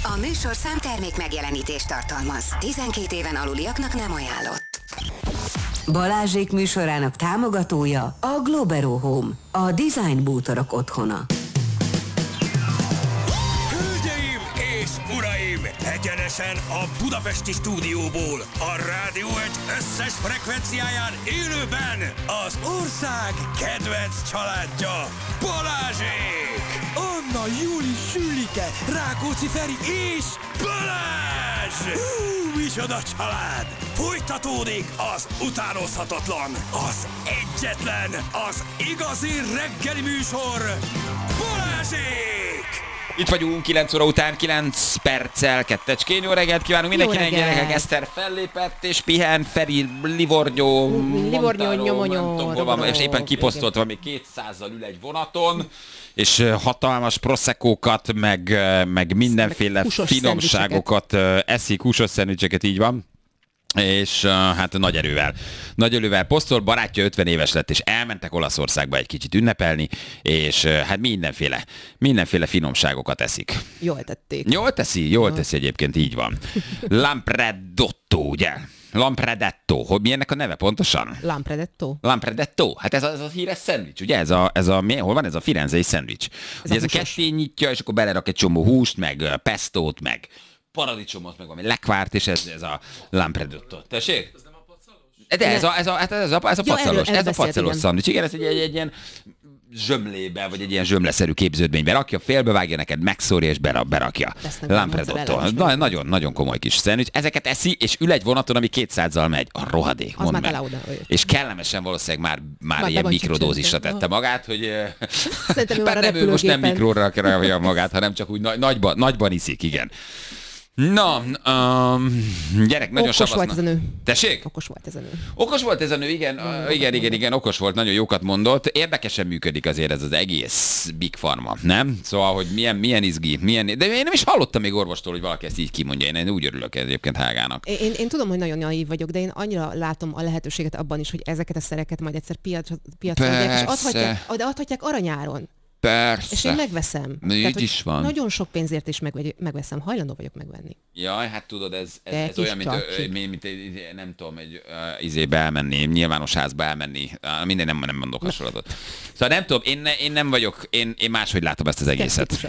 A műsorszám termék megjelenítést tartalmaz. 12 éven aluliaknak nem ajánlott. Balázsék műsorának támogatója a Globero Home, a design bútorok otthona. Hölgyeim és uraim, egyenesen a budapesti stúdióból, a Rádió 1 összes frekvenciáján élőben az ország kedvenc családja, Balázsék! Anna, Júli, Sülike, Rákóczi Feri és Balázs! Micsoda család! Folytatódik az utánozhatatlan, az egyetlen, az igazi reggeli műsor, Balázsék! Itt vagyunk 9 óra után, 9 perccel, kettecskén. Jó reggelt kívánunk mindenkinek, gyerekek. Eszter fellépett és pihen, Feri livornyó, nyomonyó, és éppen kiposztolta, még 200-zal ül egy vonaton, és hatalmas proseccókat, meg mindenféle finomságokat eszik, húsos szendvicseket, így van. És hát nagy erővel posztol, barátja 50 éves lett, és elmentek Olaszországba egy kicsit ünnepelni, és hát mindenféle finomságokat eszik. Jól tették. Jól teszi egyébként, így van. Lampredotto, ugye? Lampredetto. Hogy mi ennek a neve pontosan? Lampredetto. Hát ez a híres szendvics, ugye? Hol van ez a firenzei szendvics? Ez a ketté nyitja, és akkor belerak egy csomó húst, meg pestót, meg paradicsomot, meg valami lekvárt, és ez a lampredotto. Tessék? Ez nem a paccalos? De ez a paccalos. Ez a paccalos szandvics. Igen, ez egy ilyen zsömlébe, vagy egy ilyen zsömleszerű képződménybe rakja, félbevágja neked, megszórja és berakja. Lampredotto. Nagyon komoly kis szendvics. Ezeket eszi, és ül egy vonaton, ami 200-zal megy. A rohadék, mondd meg. És kellemesen valószínűleg már ilyen mikrodózisra tette magát, hogy ő most nem mikróra rakja magát, hanem csak úgy nagyban iszik, igen. Na, gyerek, nagyon okos volt ez a nő. Tessék? Okos volt ez a nő, igen, okos volt, nagyon jókat mondott. Érdekesen működik azért ez az egész Big Pharma, nem? Szóval, hogy milyen izgi, de én nem is hallottam még orvostól, hogy valaki ezt így kimondja. Én úgy örülök egyébként Hágának. Én tudom, hogy nagyon naív vagyok, de én annyira látom a lehetőséget abban is, hogy ezeket a szereket majd egyszer piacra adják, és adhatják aranyáron. Persze. És én megveszem. Így is van. Nagyon sok pénzért is megveszem. Hajlandó vagyok megvenni. Jaj, hát tudod, ez olyan, mint nem tudom, izébe elmenni, nyilvános házba elmenni. Minden nem mondok hasonlatot. Szóval nem tudom, én nem vagyok, én máshogy látom ezt az egészet.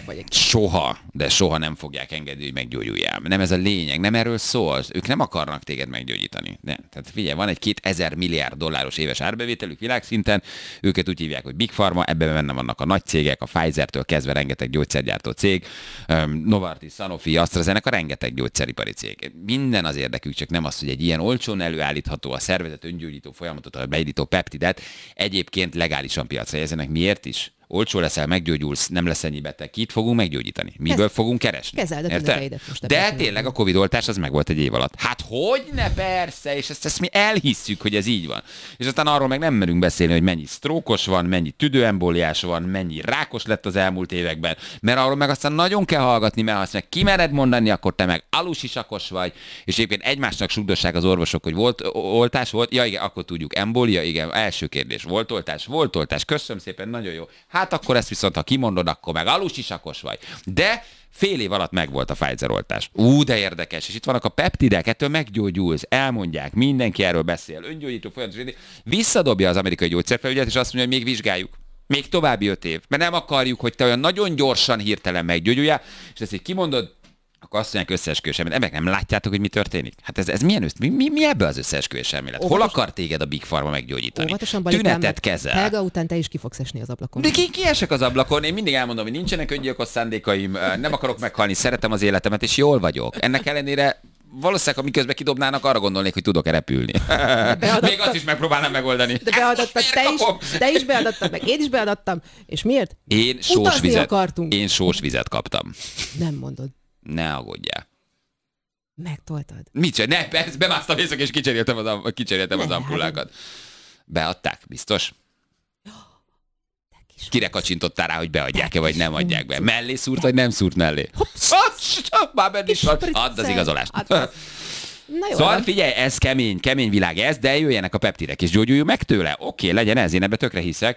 Soha nem fogják engedni, hogy meggyógyuljál. Nem ez a lényeg, nem erről szól. Ők nem akarnak téged meggyógyítani. Nem. Tehát figyelj, van egy 2000 milliárd dolláros éves árbevételük világszinten, őket úgy hívják, hogy Big Pharma, ebben benne vannak a nagy cégek, a Pfizer-től kezdve rengeteg gyógyszergyártó cég, Novartis, Sanofi, AstraZeneca, rengeteg gyógyszeripari cég. Minden az érdekük, csak nem az, hogy egy ilyen olcsón előállítható, a szervezet öngyógyító folyamatot beindító peptidet egyébként legálisan piacra helyezzenek. Miért is? Olcsó leszel, meggyógyulsz, nem lesz ennyi beteg. Kit fogunk meggyógyítani? Miből fogunk keresni? Kezeld a tüneteidet most. De tényleg a Covid oltás az megvolt egy év alatt. Hát hogyne, persze, és ezt mi elhisszük, hogy ez így van. És aztán arról meg nem merünk beszélni, hogy mennyi sztrókos van, mennyi tüdőembóliás van, mennyi rákos lett az elmúlt években, mert arról meg aztán nagyon kell hallgatni, mert ha azt meg kimered mondani, akkor te meg alusisakos vagy, és egyébként egymásnak sugdossák az orvosok, hogy oltás volt. Ja igen, akkor tudjuk, embólia, igen, első kérdés, volt oltás, köszönöm szépen, nagyon jó. Hát akkor ezt viszont, ha kimondod, akkor meg alusisakos vagy. De fél év alatt megvolt a Pfizer oltás. De érdekes. És itt vannak a peptidek, ettől meggyógyulsz, elmondják, mindenki erről beszél, öngyógyító folyamatos. Visszadobja az amerikai gyógyszerfelügyelet, és azt mondja, hogy még vizsgáljuk. Még további 5 év. Mert nem akarjuk, hogy te olyan nagyon gyorsan, hirtelen meggyógyuljál, és ezt így kimondod, akkor azt mondják összeesküvés elmélet. Emberek, nem látjátok, hogy mi történik? Hát ez milyen mi ebből az összeesküvés elmélet? Hol akar téged a Big Pharma meggyógyítani? Tünetet kezel. Helga után te is ki fogsz esni az ablakon. De kiesek az ablakon? Én mindig elmondom, hogy nincsenek öngyilkos szándékaim, nem akarok meghalni, szeretem az életemet, és jól vagyok. Ennek ellenére valószínűleg, miközben kidobnának, arra gondolnék, hogy tudok-e repülni. Még azt is megpróbálnám megoldani. De beadattad, te is beadattad, meg én is beadattam. És miért? Én sós vizet kaptam. Nem mondod. Ne aggódjál. Megtoltad. Mit csinál? Ne, persze, bemásztam éjszak, és kicseréltem az ampullákat. Beadták, biztos? Kire kacsintottál rá, hogy beadják-e, vagy nem adják be? Mellé szúrt, vagy nem szúrt mellé? Már benne is van. Add az igazolást. Szóval figyelj, ez kemény világ ez, de jöjjenek a peptidek és gyógyuljuk meg tőle. Oké, legyen ez, én ebbe tökre hiszek,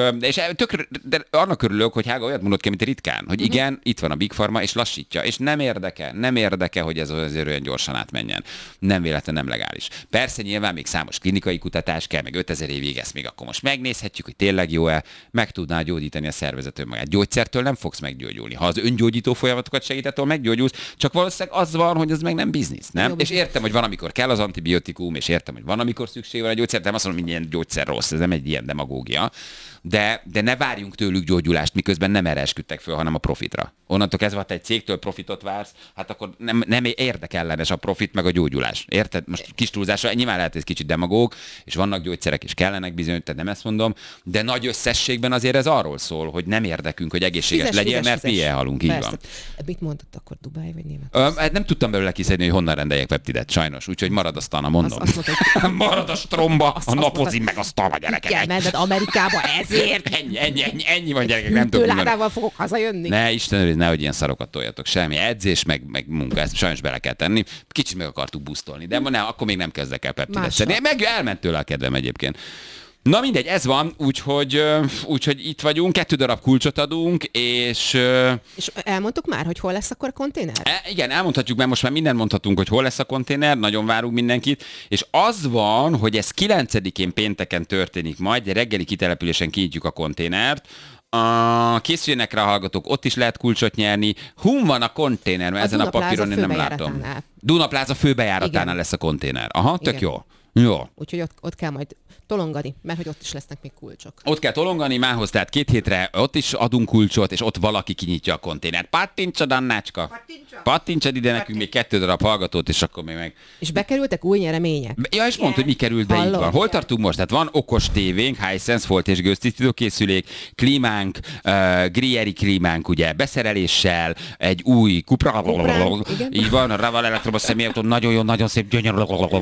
de annak örülök, hogy Hága olyat mondott ki, mint ritkán, hogy igen, itt van a Big Pharma, és lassítja, és nem érdeke, hogy ez azért olyan gyorsan átmenjen. Nem véletlen, nem legális. Persze nyilván még számos klinikai kutatás kell, meg 5000 évig ezt még akkor most megnézhetjük, hogy tényleg jó-e, meg tudná gyógyítani a szervezet önmagát. Gyógyszertől nem fogsz meggyógyulni. Ha az öngyógyító folyamatokat segítettől meggyógyulsz, csak valószínűleg az van, hogy az meg nem biznisz, nem? Jó, és értem, hogy van, amikor kell az antibiotikum, és értem, hogy van, amikor szükség van a gyógyszer, de nem azt mondom, hogy ilyen gyógyszer rossz, ez nem egy ilyen demagógia. De ne várjunk tőlük gyógyulást, miközben nem erre esküdtek föl, hanem a profitra. Onnantól kezdve, ha te egy cégtől profitot vársz, hát akkor nem érdekellenes a profit meg a gyógyulás. Érted? Most kis túlzásra, nyilván lehet ez kicsit demagóg, és vannak gyógyszerek, és kellenek bizony, tehát nem ezt mondom, de nagy összességben azért ez arról szól, hogy nem érdekünk, hogy egészséges legyen, mert mi elhalunk, így van. Mit mondott akkor, Dubáj vagy Németország? Nem tudtam belőle kiszedni, hogy honnan rendeljek peptidet, sajnos, úgyhogy marad aztán, mondom. Marad a stromba, a napozim meg azt a gyerekek. Igen, mented Amerikába ezért. Ennyi van, gyerekek, nem tudom. Tőládával fogok hazajönni. Ne, Isten nehogy ilyen szarokat toljatok, semmi edzés, meg munka, ezt sajnos bele kell tenni. Kicsit meg akartuk busztolni, de nem, akkor még nem kezdek el peptidet szedni. Meg elment tőle a kedvem egyébként. Na mindegy, ez van, úgyhogy itt vagyunk, 2 darab kulcsot adunk, és elmondtuk már, hogy hol lesz akkor a konténer? Igen, elmondhatjuk, mert most már mindent mondhatunk, hogy hol lesz a konténer, nagyon várunk mindenkit, és az van, hogy ez 9-én pénteken történik majd, egy reggeli kitelepülésen kinyitjuk a konténert, készüljenek rá a hallgatók, ott is lehet kulcsot nyerni. Hun van a konténer, mert ezen a papíron én nem látom. Dunapláza főbejáratánál lesz a konténer. Aha, tök jó. Jó. Úgyhogy ott kell majd tolongani, mert hogy ott is lesznek még kulcsok. Ott kell tolongani, mához, tehát 2 hétre ott is adunk kulcsot, és ott valaki kinyitja a konténert. Pattintsad, Annácska! Pattintsad ide nekünk még 2 darab hallgatót, és akkor még meg... És bekerültek új nyeremények? Ja, és mondd, hogy mi került be, így van. Hol tartunk most? Tehát van okos tévénk, Hisense, folt és gőztisztítókészülék, klímánk, Grieri klímánk, ugye, beszereléssel, egy új Cupra, így van, a Raval elektromos személyautó, nagyon jó, nagyon szép, gyönyörű,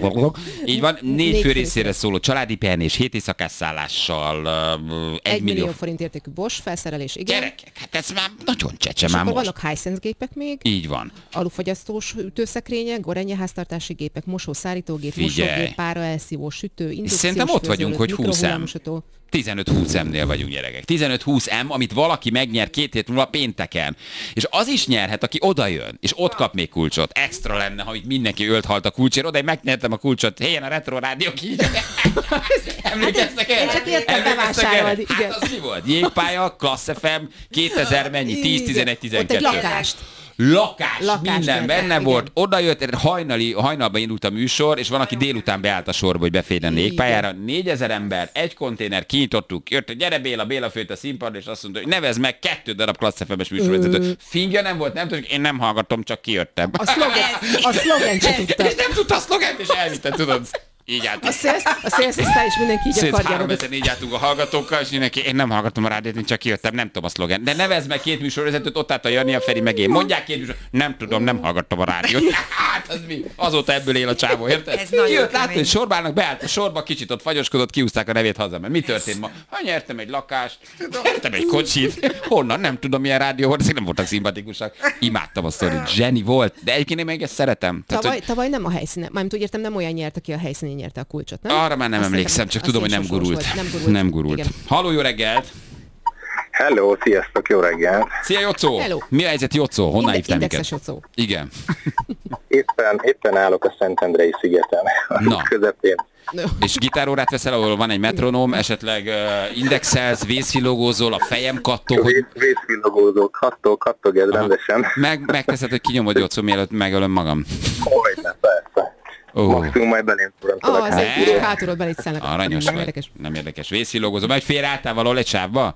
így van, 4 fő részére szóló családi pihenés, 7 éjszakás szállással, 1 millió forint értékű Bosch felszerelés, igen. Gyerekek, hát ez már nagyon csecse és már most. vannak Hisense gépek még. Így van. Alufagyasztós ütőszekrények, Gorenje háztartási gépek, mosó-szárítógép, mosógép, pára elszívó, sütő, indukciós szerintem ott vagyunk, hogy 20 mikrohullámosító. 15-20 M-nél vagyunk, gyerekek. 15-20 M, amit valaki megnyer 2 hét múlva pénteken. És az is nyerhet, aki odajön, és ott kap még kulcsot. Extra lenne, ha itt mindenki ölt halt a kulcsért, oda megnyertem a kulcsot. Helyen a Retro Rádió ki. Emlékeztek erre? Én csak értem bevásárolni. Hát az mi volt? Jégpálya, Klassz FM, 2000 mennyi? 10, 11, 12. Ott egy lakást. Lakás minden benne igen. volt, odajött, hajnalban indult a műsor, és van, aki délután beállt a sorba, hogy beférjen jégpályára. 4000 ember, egy konténer, kinyitottuk, jött, gyere Béla főtt a színpadra, és azt mondta, hogy nevezd meg 2 darab Klassz FM-es műsorvezető. Fingja nem volt, nem tudom, én nem hallgatom, csak kijöttem. A szlogen se tudta. És nem tudta a szlogent, és elvitte, tudod. Így álltunk. A szélszosztály is mindenki így akarja. 3 ezen így álltunk a hallgatókkal, és mindenki, én nem hallgatom a rádiót, én csak kijöttem, nem tudom a szlogen. De nevezd meg 2 műsorvezetőt, ott állt a Jani, a Feri, meg én. Mondják 2 műsor. Nem tudom, nem hallgattam a rádiót. Hát az mi? Azóta ebből él a csávó, érted? Kijött, látod, hogy sorba állnak, beállt a sorba, kicsit ott fagyoskodott, kiúzták a nevét haza. Mert mi történt ma? Ha nyertem egy lakást, nyertem egy kocsit. Honnan? Nem tudom, milyen rádió volt, ezek nem voltak szimpatikusak. Imádtam a sztorit. Zseni volt, de egyébként én még ezt szeretem. Tavaly nem a helyszínen, mármint úgy értem, nem olyan nyert, aki a helyszínén nyerte a kulcsot, nem? Arra már nem emlékszem, csak tudom, hogy nem gurult. Nem gurult. Halló, jó reggelt! Hello, sziasztok, jó reggelt! Szia, Jocó! Hello. Mi a helyzet, Jocó? Honnan hívtál minket? Indexes Jocó. Igen. Éppen állok a Szentendrei szigeten, a közepén. No. És gitárórát veszel, ahol van egy metronóm, esetleg indexelsz, vészfilogózol, a fejem kattog, hogy... Vészfilogózok, kattog ez rendesen. Megteszed, hogy kinyomod, Jocó, mielőtt megölöm magam. Hogyne, persze. Maximum majd belém tudom. Azért hátulról belétszelnek. Aranyos vagy. Nem érdekes. Vészfilogózol. Majd félreálltál valahol egy sávba?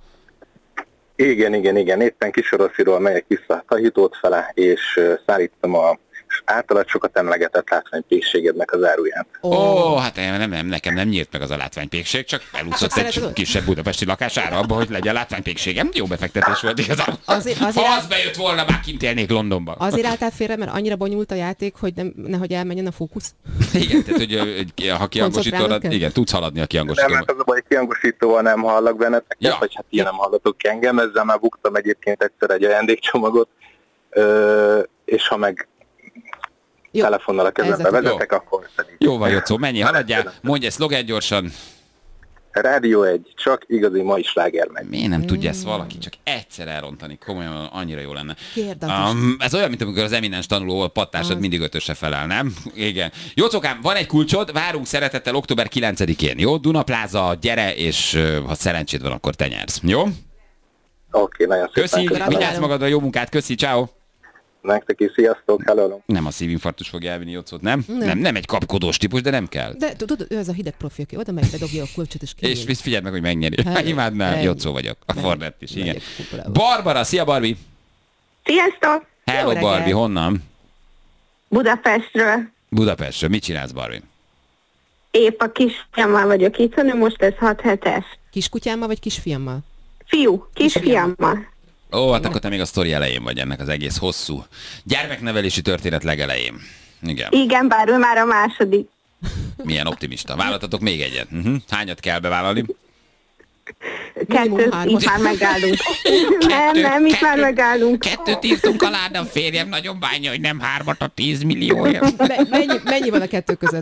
Igen. Éppen Kisorosziról megyek vissza a Tahitót fele, és szállítom a általad sokat emlegetett látványpékségednek az áruját. Hát nekem nem nyílt meg az a látványpékség, csak elúszott egy kisebb budapesti lakására abba, hogy legyen látványpékségem. Jó befektetés volt igazán. Ha az bejött volna, már kint élnék Londonba. Azért álltál félre, mert annyira bonyult a játék, hogy nehogy elmenjen a fókusz. Igen, tehát hogy ha kihangosítóra, igen, tudsz haladni a kihangosítóval. Nem, hát az a baj, kihangosítóval nem hallak benneteket, vagy hát ilyen nem hallatok engem, ezzel már buktam egyébként egyszer egy ajándékcsomagot, és ha meg telefonnal a kezembe vezetek, akkor pedig... Jó van, Jocó, mennyi, haladjál, mondj egy szlogent gyorsan. Rádió 1, csak igazi mai sláger megy. Miért nem tudja ezt valaki csak egyszer elrontani? Komolyan annyira jó lenne. Kérdezik. Ez olyan, mint amikor az eminens tanuló a pattársad mindig ötösre felel, nem? Igen. Jocókám, van egy kulcsod, várunk szeretettel október 9-én, jó? Dunapláza, gyere, és ha szerencséd van, akkor te nyersz, jó? Oké, nagyon szépen Köszi, köszönöm. vigyázz magadra, jó munkát, köszi, ciao. Nektek is, sziasztok, hello. Nem a szívinfarktus fogja elvinni Jocót, nem? Nem egy kapkodós típus, de nem kell. De tudod, ő az a hideg profi, aki oda megy, bedobja a kulcsot, és kinyíl. És figyeld meg, hogy megnyeri. Hello. Imádnám, Hello. Jocó vagyok. A Fornett is, igen. Megyek kupolába. Barbara, szia Barbie! Sziasztok! Hello reggelt. Barbie, honnan? Budapestről. Budapestről. Mit csinálsz, Barbie? Épp a kisfiammal vagyok itt, hanem most ez 6 hetes. Kiskutyámmal vagy kisfiammal? Fiú, kisfiammal. Ó, hát akkor te még a sztori elején vagy ennek az egész hosszú gyermeknevelési történet legelején. Igen. Igen, bár ő már a második. Milyen optimista. Vállaltatok még egyet. Hányat kell bevállalni? Minimum 2, hármat. itt már megállunk. Nem, itt már megállunk. 2 írtunk alá, de a férjem nagyon bánja, hogy nem 3 a 10 millióért. Mennyi van a kettő között?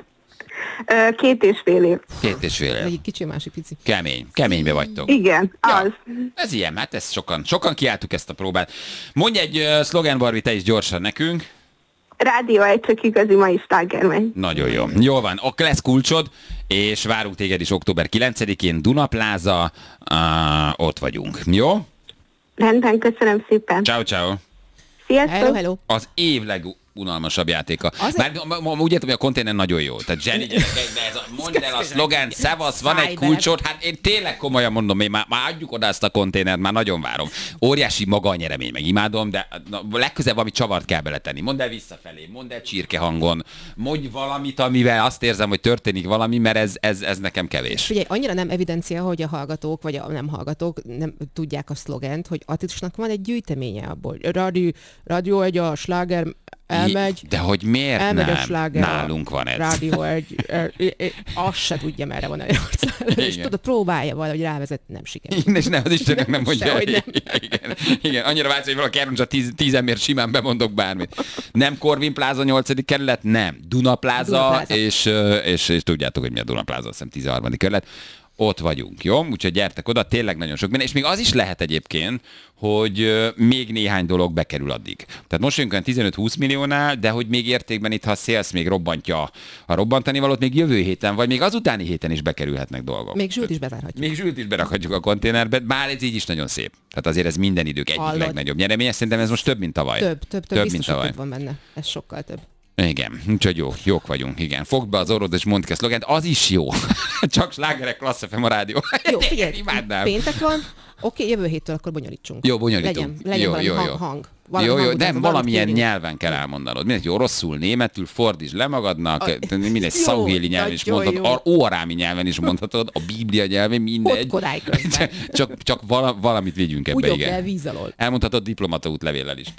2,5 év. 2,5 év. Egy kicsi, másik pici. Keménybe vagytok. Igen, az. Ez ilyen, hát ez sokan kiálltuk ezt a próbát. Mondj egy szlogen, Barbie, te is gyorsan nekünk. Rádió 1, csak igazi mai sláger megy. Nagyon jó. Jól van, akkor lesz kulcsod, és várunk téged is október 9-én, Dunapláza, ott vagyunk. Jó? Rendben, köszönöm szépen. Ciao, ciao. Sziasztok! Hello, hello. Az év legunalmasabb játéka. Azért- Már úgy értem, hogy a konténer nagyon jó. Tehát Jenny gyerekek, de ez a, mondd el a szlogen, szevasz, van egy Száj kulcsod, hát én tényleg komolyan mondom, én már adjuk oda azt a konténert, már nagyon várom. Óriási maga a nyeremény, meg imádom, de legközelebb valami csavart kell beletenni. Mondd el visszafelé, mondd el csirke hangon, mondj valamit, amivel azt érzem, hogy történik valami, mert ez nekem kevés. Figyelj, annyira nem evidencia, hogy a hallgatók, vagy a nem hallgatók nem tudják a szlogent, hogy Attitusnak van egy gyűjteménye abból. Rádió 1, a sláger elmegy. De hogy miért Elmegy a nem? sláger. Nálunk van ez. Rádió 1, azt se tudja, merre van a arcára. És Igen. tudod, próbálja valahogy rávezet, nem sikerül. És ne, az Istennek nem mondja. Sehogy nem. Igen, annyira vágysz, hogy valaki elmondja, 10 embert simán bemondok bármit. Nem Corvin Plaza 8. kerület, nem. Dunapláza, és tudjátok, hogy mi a Dunapláza, azt hiszem 13. kerület. Ott vagyunk, jó? Úgyhogy gyertek oda, tényleg nagyon sok minden. És még az is lehet egyébként, hogy még néhány dolog bekerül addig. Tehát most vagyunk olyan 15-20 milliónál, de hogy még értékben itt, ha a sales még robbantja a robbantani valót, még jövő héten, vagy még azutáni héten is bekerülhetnek dolgok. Még Zsült is bezárhatjuk. Még Zsült is berakhatjuk a konténerbe, bár ez így is nagyon szép. Tehát azért ez minden idők egyik Hallod. legnagyobb nyeremény. Szerintem ez most több, mint tavaly. Több, mint biztos, hogy tavaly. több van benne. Ez sokkal több. Igen, úgyhogy jók vagyunk, igen. Fogd be az orrod és mondd ki a szlogent, az is jó. Csak slágerek, Klassz FM a rádió. Jó, figyelj, Imádnám. péntek van, oké, jövő héttől akkor bonyolítsunk. Jó, bonyolítunk. Legyen valami jó. hang. Jó, de valamit valamilyen kérni. nyelven kell elmondanod. Mindegy, oroszul, németül, fordítsd le magadnak, mindegy, jó, szauhéli nyelven is nagyon mondhatod, jó. óarámi nyelven is mondhatod, a Biblia nyelven, mindegy. Hodkodály közben. Csak valamit vigyünk ebbe, Ugyok igen. el víz alól. Elmondhatod diplomata útlevéllel is.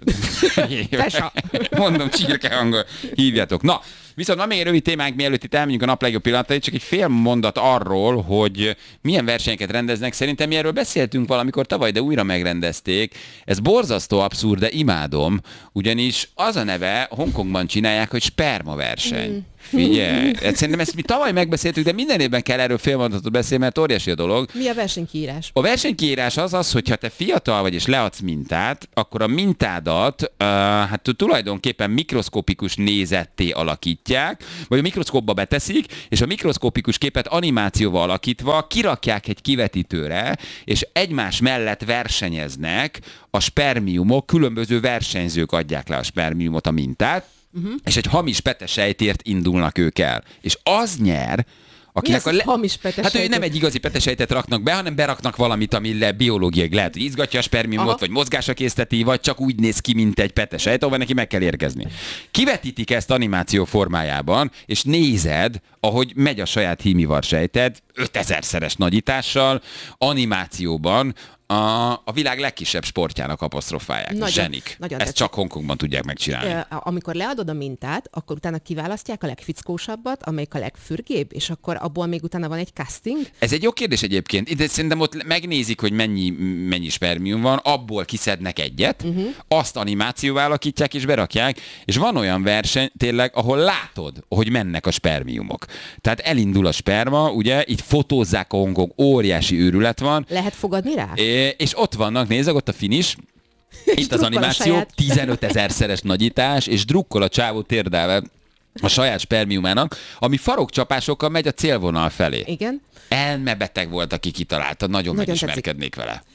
Tesa. Mondom, csirke hangon hívjátok. Na, viszont van még egy rövid témánk, mielőtt itt elmegyünk a nap legjobb pillanatait, csak egy fél mondat arról, hogy milyen versenyeket rendeznek. Szerintem mi erről beszéltünk valamikor tavaly, de újra megrendezték. Ez borzasztó abszurd, de imádom, ugyanis az a neve, Hongkongban csinálják, hogy sperma verseny. Figyelj, szerintem ezt mi tavaly megbeszéltük, de minden évben kell erről fél mondatot beszélni, mert óriási a dolog. Mi a versenykiírás? A versenykiírás az, hogyha te fiatal vagy és leadsz mintát, akkor a mintádat hát tulajdonképpen mikroszkopikus nézetté alakítják, vagy a mikroszkópba beteszik, és a mikroszkopikus képet animációval alakítva kirakják egy kivetítőre, és egymás mellett versenyeznek a spermiumok, különböző versenyzők adják le a spermiumot, a mintát, és egy hamis petesejtért indulnak ők el. És az nyer, akinek Mi az, hogy hamis petesejtet? Hát ő nem egy igazi petesejtet raknak be, hanem beraknak valamit, ami biológiai lehet, hogy izgatja a spermiumot, Aha. vagy mozgásra készteti, vagy csak úgy néz ki, mint egy petesejt, ahol neki meg kell érkezni. Kivetítik ezt animáció formájában, és nézed, ahogy megy a saját hímivar sejted, 5000-szeres nagyítással, animációban, a világ legkisebb sportjának apostrofálják. Nagyon, Zsenik. nagyon Ezt tetszik. csak Hongkongban tudják megcsinálni. Amikor leadod a mintát, akkor utána kiválasztják a legfickósabbat, amelyik a legfürgébb, és akkor abból még utána van egy casting. Ez egy jó kérdés egyébként, de szerintem ott megnézik, hogy mennyi spermium van, abból kiszednek egyet, azt animációval alakítják és berakják, és van olyan verseny tényleg, ahol látod, hogy mennek a spermiumok. Tehát elindul a sperma, ugye, itt fotózzák a Hongkong, óriási őrület van, Lehet fogadni rá? és ott vannak, nézzek, ott a finish, itt az drukkol a animáció, saját. 15 000-szeres nagyítás, és drukkol a csávó térdelve a saját spermiumának, ami farokcsapásokkal megy a célvonal felé. Igen. Elmebeteg volt, aki kitalálta, nagyon megismerkednék vele.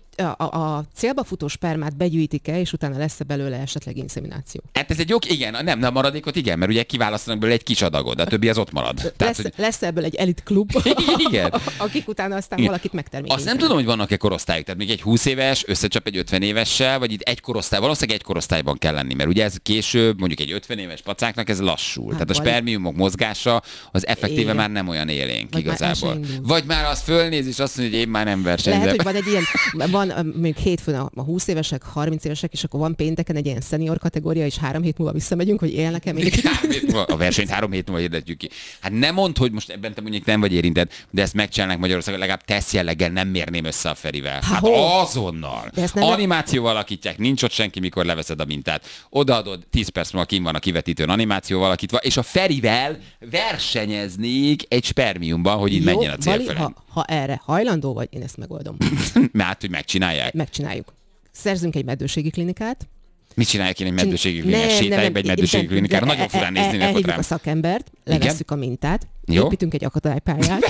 A célba futó spermát begyűjtik-e, és utána lesz-e belőle esetleg inszemináció? Hát ez egy jó, igen, nem, a maradékot igen, mert ugye kiválasztanak belőle egy kis adagot, de a többi az ott marad. Lesz ebből egy elit klub, Igen. akik utána aztán Igen. valakit megtermékenyítenek. Azt nem tudom, hogy vannak-e korosztályok, tehát még egy 20 éves összecsap egy 50 évessel, vagy itt egy korosztály, valószínűleg egy korosztályban kell lenni, mert ugye ez később, mondjuk egy 50 éves pacáknak ez lassul. Tehát a vagy- spermiumok mozgása az effektíve Igen. már nem olyan élénk Vagy már el igazából. sem indul. Vagy már az fölnéz, és azt mondja, hogy én már nem versenyzem. Lehet, hogy van egy ilyen, mondjuk hétfőn a 20 évesek, 30 évesek, és akkor van pénteken egy ilyen senior kategória, és 3 hét múlva visszamegyünk, hogy élnek-e még. A versenyt 3 hét múlva hirdetjük ki. Hát nem mondd, hogy most ebben te mondjuk nem vagy érintett, de ezt megcsinálnak Magyarországon, legalább tesz jelleggel nem mérném össze a Ferivel. Hát Hó. azonnal. De ezt nem- Animációval alakítják, nincs ott senki, mikor leveszed a mintát. Odaadod, 10 perc múlva kint van a kivetítőn animációval alakítva, és a Ferivel versenyeznék egy spermiumban, hogy így menjen a cél Bali, felé. ha erre hajlandó vagy, én ezt megoldom. Mert hogy megcsinálják. Megcsináljuk. Szerzünk egy meddőségi klinikát. Mit csinálják én egy meddőségi klinikát? Sétáljak be egy meddőségi klinikára? Nagyon furán nézni ott Elhívjuk rám. a szakembert, levesszük a mintát, Jó. építünk egy akadálypályát.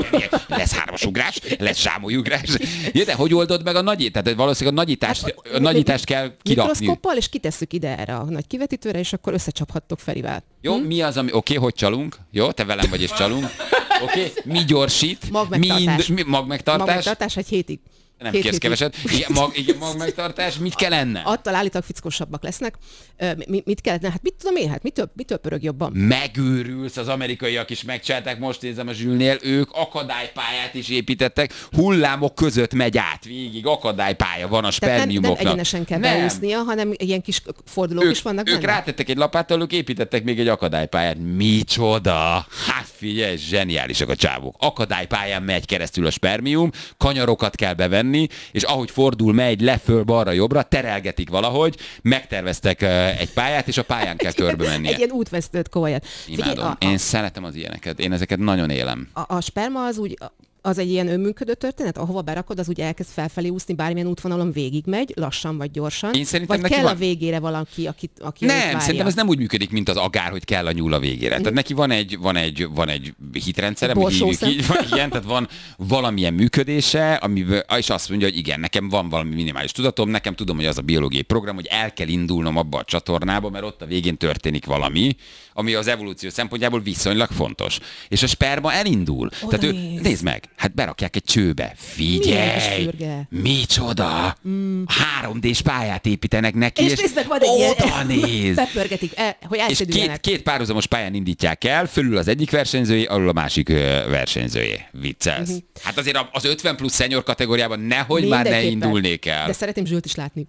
Lesz 3-as ugrás, lesz zsámolyugrás. Ja, de hogy oldod meg a nagyít? Tehát valószínűleg a nagyítást kell kirakni. Mikroszkoppal, és kitesszük ide erre a nagy kivetítőre, és akkor összecsaphattok Ferivel. Jó, mi az, ami... Oké, hogy csalunk? Jó, te velem vagy és csalunk. Oké, mi gyorsít? Magmegtartás. Magmegtartás. Magmegtartás egy hétig. Nem Két kérsz hétig. keveset. Igen, magmegtartás. Mit kell ennem? Attól állítólag fickósabbak lesznek. Mit kellene? Hát mit tudom én, hát mitől pörög jobban? Megőrülsz, az amerikaiak is megcsinálták, most nézem a Zsülnél, ők akadálypályát is építettek, hullámok között megy át végig, akadálypálya van a Tehát nem spermiumoknak. egyenesen kell Nem. beúsznia, hanem ilyen kis fordulók is vannak ők benne. rátettek egy lapáttal, ők építettek még egy akadálypályát. Micsoda! Hát figyelj, zseniálisak a csávók. Akadálypályán megy keresztül a spermium, kanyarokat kell bevenni, és ahogy fordul, megy le, föl, balra, jobbra, terelgetik valahogy, megterveztek egy pályát, és a pályán kell körbe mennie. Egy ilyen útvesztőt komolyan. Imádom. Én szeretem az ilyeneket. Én ezeket nagyon élem. A sperma az úgy, az egy ilyen önműködő történet, ahova berakod, az úgy elkezd felfelé úszni, bármilyen útvonalon végigmegy, lassan vagy gyorsan. Én szerintem vagy neki kell van- a végére valaki, aki Nem, őt várja. szerintem ez nem úgy működik, mint az agár, hogy kell a nyúl a végére. Tehát neki van egy hitrendszere, hogy hívjuk Borsószem. így, igen, tehát van valamilyen működése, amiből, és azt mondja, hogy igen, nekem van valami minimális tudatom, nekem tudom, hogy az a biológiai program, hogy el kell indulnom abba a csatornába, mert ott a végén történik valami, ami az evolúció szempontjából viszonylag fontos. És a sperma elindul. Oda Tehát néz. nézd meg, hát berakják egy csőbe. Milyen kis Figyelj! fürge. Micsoda! 3D-s pályát építenek neki, És nézd meg, van egy ilyen, oda néz! bepörgetik, hogy És elszédüljenek. két párhuzamos pályán indítják el, fölül az egyik versenyzőjé, alul a másik versenyzőjé. Viccelsz. Hát azért az 50 plusz senior kategóriában nehogy már ne Mindenképpen. indulnék el. De szeretném Zsült is látni.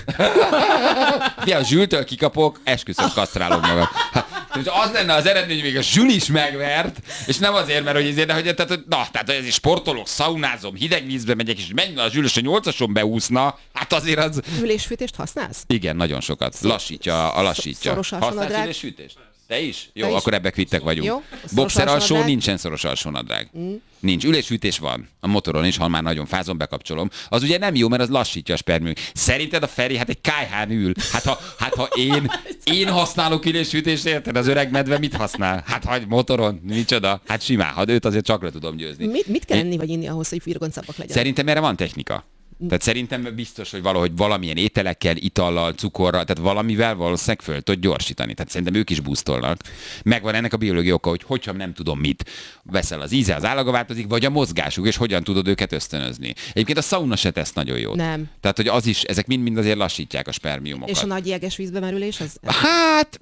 Ja, a Zsültől kikapok, esküszöm, kasztrálom magam. Hát, az lenne az eredmény, hogy még a Zsül is megvert, és nem azért, mert hogy ezért, de hogy tehát hogy sportolok, szaunázom, hideg vízbe megyek, és menne a Zsül, és a 8-ason beúszna, hát azért az... Ülésfűtést használsz? Igen, nagyon sokat. Lassítja. Szoros alsónadrág? Használsz ülésfűtést? Te is? Jó, Te is? akkor ebbe kvittek vagyunk. Jó. Szoros Boxer alsó, alsónadrág? nincsen szoros alsónadrág. Nincs. Ülésfűtés van. A motoron is, ha már nagyon fázom, bekapcsolom. Az ugye nem jó, mert az lassítja a spermium. Szerinted a Feri, hát egy kájhán ül. Hát ha én használok ülésfűtést, érted? Az öreg medve mit használ? Hát hagy motoron, micsoda? Hát simán, ha őt azért csak le tudom győzni. Mit kell enni vagy inni ahhoz, hogy virgoncabbak legyenek? Szerintem erre van technika. Tehát szerintem biztos, hogy valahogy valamilyen ételekkel, itallal, cukorral, tehát valamivel valószínűleg föl tud gyorsítani. Tehát szerintem ők is boostolnak. Megvan ennek a biológiai oka, hogy hogyha nem tudom mit veszel, az íze, az állaga változik, vagy a mozgásuk, és hogyan tudod őket ösztönözni. Egyébként a szauna se tesz nagyon jót. Nem. Tehát, hogy az is, ezek mind azért lassítják a spermiumokat. És a nagy jeges vízbe merülés? Az... Hát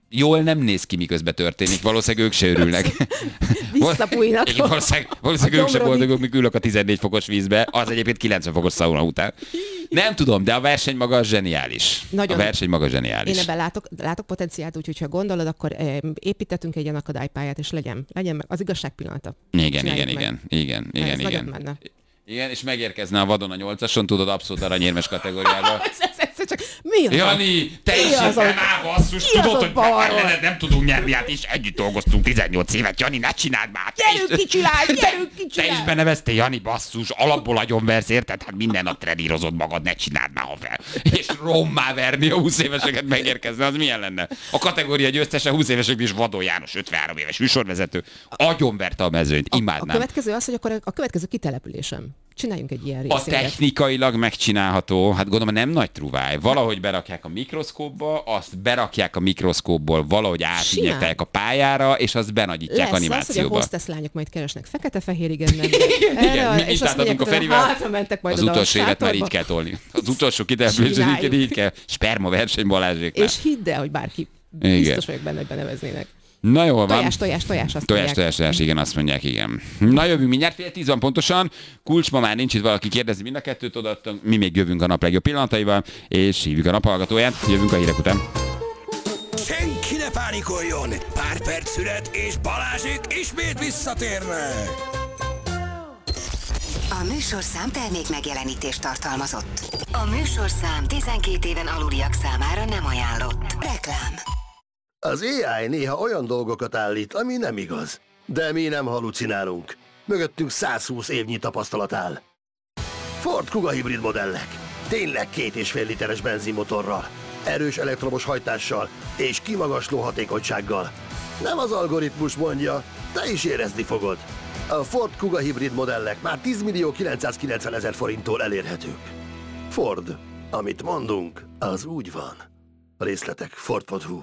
jól nem néz ki, miközben történik. Valószínűleg ők se örülnek. Visszapújnak. Valószínűleg ők se boldogok, mikor ülök a 14 fokos vízbe, az egyébként 90 fokos szauna után. Nem tudom, de a verseny maga zseniális. Nagyon. A verseny maga zseniális. Én ebben látok potenciált, úgyhogy ha gondolod, akkor építettünk egy ilyen akadálypályát, és legyen meg az igazság pillanata. Igen. Nagyon menne. Igen, és megérkezne a vadon a 8-ason, tudod, abszolút aranyérmes kategóriában. Csak mi az? Jani, te is jöttem á, basszus, tudod, hogy nem tudunk nyerni, hát is együtt dolgoztunk 18 évet, Jani, ne csináld már! Gyerünk, kicsináld! Te is beneveztél, Jani, basszus, alapból agyonversz, érted? Hát minden nap trenírozod magad, ne csináld már, haver. És rommá verni a 20 éveseket megérkezne, az milyen lenne? A kategória győztese 20 évesek is Vadon János, 53 éves műsorvezető, agyonverte a mezőnyt, imádnám. A következő az, hogy akkor a következő kitelepülésem. Csináljunk egy ilyen részéget. A technikailag megcsinálható, hát gondolom nem nagy truváj. Valahogy berakják a mikroszkópba, azt berakják a mikroszkópból, valahogy átírják a pályára, és azt benagyítják animációba. Lesz az, hogy a hostess lányok majd keresnek fekete-fehér igen, mi is átadunk a Ferivel. Az utolsó évet már így kell tolni. Az utolsó kitelepülésén így kell. Sperma verseny Balázsék. És hidd el, hogy bárki biztos vagyok benne, hogy beneveznének. Na jól van. Tojás, igen, azt mondják, igen. Na jövünk mindjárt, 9:10 van pontosan. Kulcs ma már nincs itt, valaki kérdezi, mind a kettőt odaadtunk. Mi még jövünk a nap legjobb pillanataival, és hívjuk a naphallgatóját. Jövünk a hírek után. Senki ne pánikoljon! Pár perc szünet, és Balázsék ismét visszatérnek! A műsorszám termék megjelenítést tartalmazott. A műsorszám 12 éven aluliak számára nem ajánlott. Reklám. Az AI néha olyan dolgokat állít, ami nem igaz. De mi nem halucinálunk. Mögöttünk 120 évnyi tapasztalat áll. Ford Kuga hibrid modellek. Tényleg 2,5 literes benzinmotorral, erős elektromos hajtással és kimagasló hatékonysággal. Nem az algoritmus mondja, te is érezni fogod. A Ford Kuga hibrid modellek már 10.990.000 forinttól elérhetők. Ford. Amit mondunk, az úgy van. Részletek Ford.hu.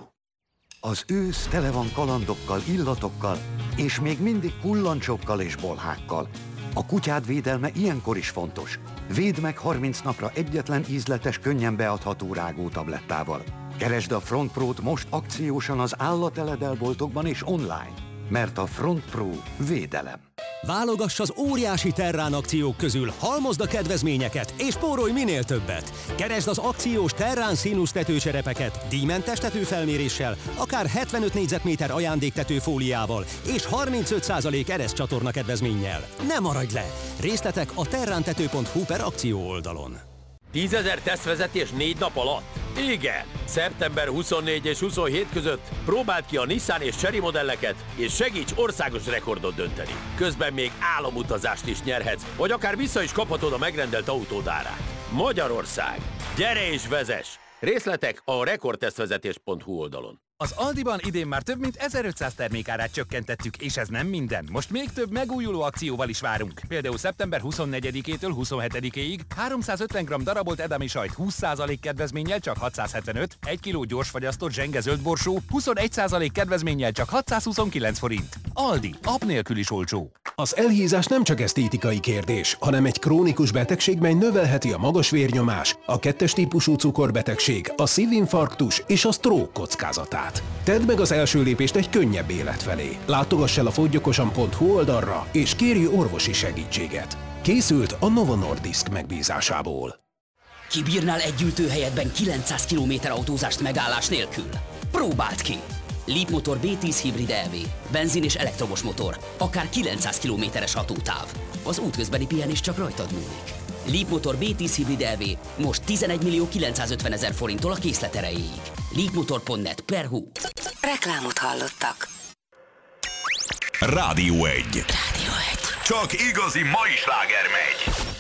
Az ősz tele van kalandokkal, illatokkal, és még mindig kullancsokkal és bolhákkal. A kutyád védelme ilyenkor is fontos. Védd meg 30 napra egyetlen ízletes, könnyen beadható rágótablettával. Keresd a Front Pro-t most akciósan az állateledelboltokban és online, mert a Front Pro védelem. Válogass az óriási Terrán akciók közül, halmozd a kedvezményeket és spórolj minél többet. Keresd az akciós Terrán színusz tetőcserepeket díjmentes tetőfelméréssel, akár 75 négyzetméter ajándéktetőfóliával és 35% ereszcsatorna kedvezménnyel. Ne maradj le! Részletek a terrántető.hu/akció oldalon. 10 000 tesztvezetés 4 nap alatt? Igen! Szeptember 24 és 27 között próbáld ki a Nissan és Chery modelleket, és segíts országos rekordot dönteni. Közben még álomutazást is nyerhetsz, vagy akár vissza is kaphatod a megrendelt autód árát. Magyarország! Gyere és vezess! Részletek a rekordtesztvezetés.hu oldalon. Az Aldiban idén már több mint 1500 termékárát csökkentettük, és ez nem minden. Most még több megújuló akcióval is várunk. Például szeptember 24-től 27-ig 350 g darabolt edami sajt 20% kedvezménnyel csak 675, 1 kg gyorsfagyasztott zsenge zöldborsó 21% kedvezménnyel csak 629 forint. Aldi, app nélkül is olcsó. Az elhízás nem csak esztétikai kérdés, hanem egy krónikus betegség, mely növelheti a magas vérnyomás, a 2-es típusú cukorbetegség, a szívinfarktus és a stroke kockázatát. Tedd meg az első lépést egy könnyebb élet felé. Látogass el a foggyokosan.hu oldalra, és kérj orvosi segítséget. Készült a Novo Nordisk megbízásából. Kibírnál egy ültőhelyetben 900 km autózást megállás nélkül? Próbáld ki! Leapmotor B10 hibrid EV, benzin és elektromos motor, akár 900 km-es hatótáv. Az útközbeni pihenés csak rajtad múlik. Leapmotor B10 hibrid EV most 11.950.000 forinttól a készlet erejéig. Leapmotor.net/hu. Reklámot hallottak. Rádió 1. Rádió 1. Csak igazi mai sláger megy.